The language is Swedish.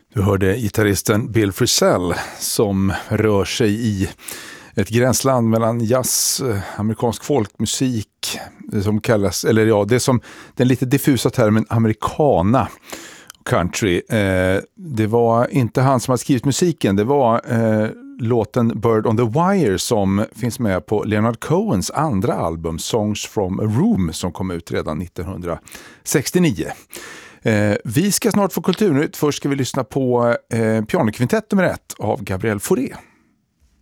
Du hörde gitarristen Bill Frisell som rör sig i ett gränsland mellan jazz, amerikansk folkmusik, det som kallas, eller ja, det som den lite diffusa termen americana country. Det var inte han som har skrivit musiken, det var låten Bird on the Wire som finns med på Leonard Cohens andra album Songs from a Room som kom ut redan 1969. Vi ska snart få Kulturnytt. Först ska vi lyssna på pianokvintett nummer 1 av Gabriel Fauré.